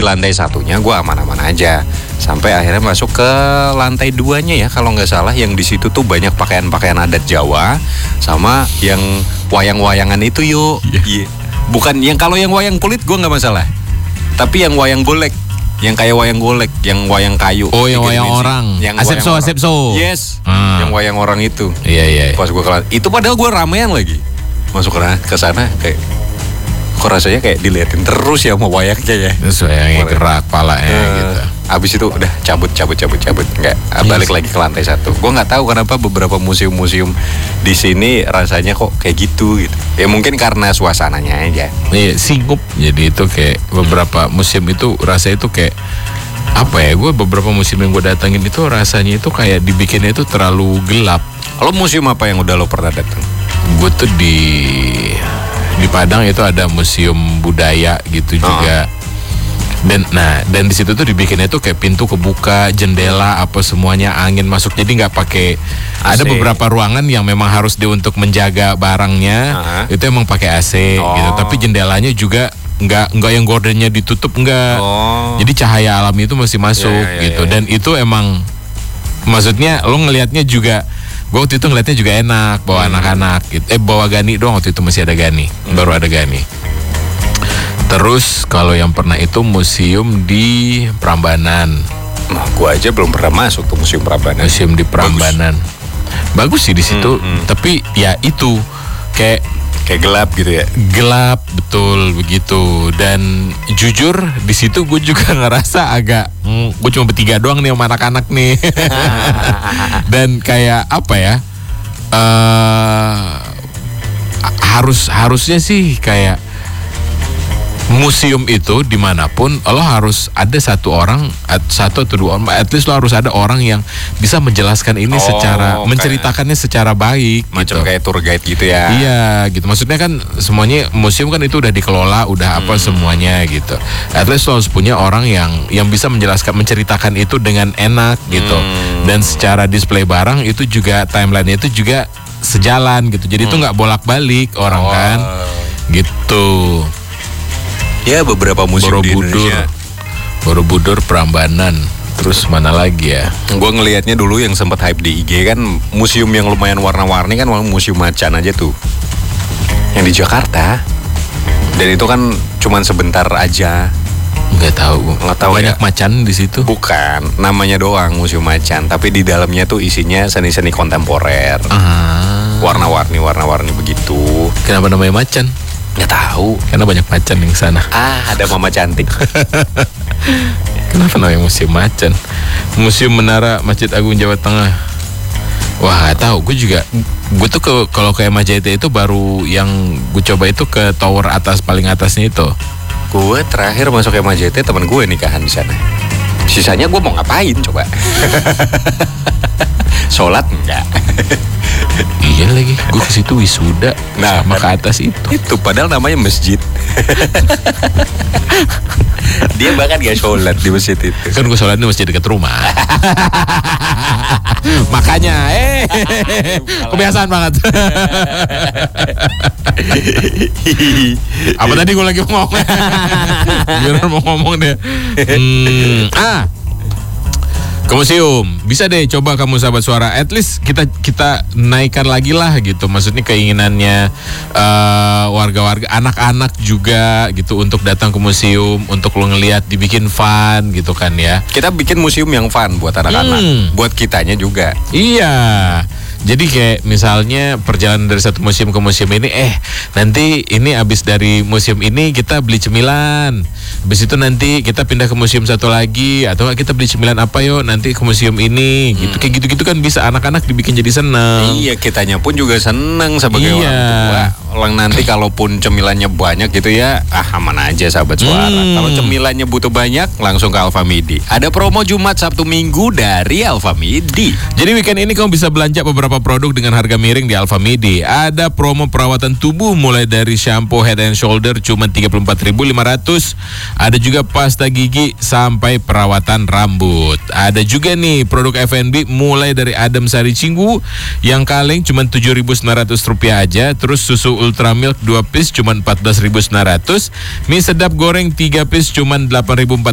lantai satunya gue aman-aman aja. Sampai akhirnya masuk ke lantai 2-nya ya kalau nggak salah, yang di situ tuh banyak pakaian-pakaian adat Jawa sama yang wayang-wayangan itu yuk. Yeah. Bukan yang, kalau yang wayang kulit gue nggak masalah. Tapi yang wayang golek, yang kayak wayang golek, yang wayang kayu. Oh, yang wayang orang. Yang Asepso. Yes. Yang wayang orang itu. Iya. Pas gue kelas itu padahal gue ramean lagi. Masuk ke sana kayak kok rasanya kayak diliatin terus ya sama wayangnya ya. Terus wayangnya gerak palanya gitu. Abis itu udah cabut. Nggak, balik lagi ke lantai 1. Gue nggak tahu kenapa beberapa museum-museum di sini rasanya kok kayak gitu. Ya mungkin karena suasananya aja. Iya, singgup. Jadi itu kayak beberapa museum itu rasanya itu kayak apa ya? Gue beberapa museum yang gue datangin itu rasanya itu kayak dibikinnya itu terlalu gelap. Lo museum apa yang udah lo pernah datang? Gue tuh di Padang itu ada museum budaya gitu juga. Dan di situ tuh dibikinnya tuh kayak pintu kebuka, jendela apa semuanya angin masuk. Jadi nggak pakai. Ada beberapa ruangan yang memang harus untuk menjaga barangnya. Itu emang pakai AC gitu. Tapi jendelanya juga nggak yang gordennya ditutup, nggak. Jadi cahaya alam itu masih masuk gitu. Dan itu emang maksudnya lo ngelihatnya juga. Gue waktu itu ngeliatnya juga enak, bawa anak-anak gitu. Bawa Gani doang waktu itu, masih ada Gani, baru ada Gani. Terus kalau yang pernah itu museum di Prambanan. Gue aja belum pernah masuk tuh museum Prambanan. Museum di Prambanan. Bagus sih di situ, tapi ya itu kayak gelap gitu ya. Gelap, betul begitu. Dan jujur di situ gue juga ngerasa agak gue cuma bertiga doang nih sama anak-anak nih. Dan kayak apa ya? Harusnya sih kayak museum itu dimanapun lo harus ada satu atau dua orang, at least lo harus ada orang yang bisa menjelaskan ini secara menceritakannya secara baik, macam gitu. Kayak tour guide gitu ya. Iya gitu, maksudnya kan semuanya museum kan itu udah dikelola, udah apa semuanya gitu. At least lo harus punya orang yang bisa menceritakan itu dengan enak gitu. Dan secara display barang itu juga timeline-nya itu juga sejalan gitu. Jadi itu nggak bolak-balik orang kan gitu. Ya beberapa museum di Indonesia. Borobudur, Prambanan, terus mana lagi ya? Gue ngelihatnya dulu yang sempat hype di IG kan museum yang lumayan warna-warni kan, Museum Macan aja tuh, yang di Jakarta. Dan itu kan cuman sebentar aja. Nggak tahu banyak ya. macan di situ. Bukan, namanya doang Museum Macan, tapi di dalamnya tuh isinya seni-seni kontemporer. Warna-warni begitu. Kenapa namanya macan? Nggak tahu. Karena banyak macan yang sana. Ada mama cantik. Kenapa namanya Museum Macan? Museum Menara Masjid Agung Jawa Tengah. Wah, nggak tahu. Gue tuh kalau kayak MAJT itu baru yang gue coba itu ke tower paling atasnya itu. Gue terakhir masuk MAJT teman gue nikahan di sana. Sisanya gue mau ngapain coba? Sholat enggak? Iya lagi, gue ke situ wisuda. Sama ke atas itu. Itu padahal namanya masjid. Dia bahkan gak sholat di masjid itu. Kan gue sholat di masjid dekat rumah. Makanya, kebiasaan banget. Apa tadi gue lagi mau ngomong? Biar mau ngomong deh. Ke museum bisa deh, coba kamu sahabat suara, at least kita naikkan lagi lah gitu, maksudnya keinginannya warga-warga, anak-anak juga gitu untuk datang ke museum, untuk lo ngelihat, dibikin fun gitu kan ya. Kita bikin museum yang fun buat anak-anak, buat kitanya juga. Iya. Jadi kayak misalnya perjalanan dari satu museum ke museum ini, nanti ini abis dari museum ini kita beli cemilan, abis itu nanti kita pindah ke museum satu lagi, atau kita beli cemilan apa yuk nanti ke museum ini, gitu. Kayak gitu-gitu kan bisa anak-anak dibikin jadi seneng. Iya, kitanya pun juga seneng sebagai orang tua. Orang nanti kalaupun cemilannya banyak gitu ya, aman aja sahabat suara. Kalau cemilannya butuh banyak, langsung ke Alfamidi. Ada promo Jumat, Sabtu, Minggu dari Alfamidi. Jadi weekend ini kamu bisa belanja beberapa produk dengan harga miring di Alfamidi. Ada promo perawatan tubuh mulai dari shampoo Head and Shoulder cuma 34.500. Ada juga pasta gigi sampai perawatan rambut. Ada juga nih produk F&B mulai dari Adem Sari Cinggu yang kaleng cuma Rp7.900 aja. Terus susu Ultra Milk 2 piece cuma Rp14.900. Mie sedap goreng 3 piece cuma Rp8.400.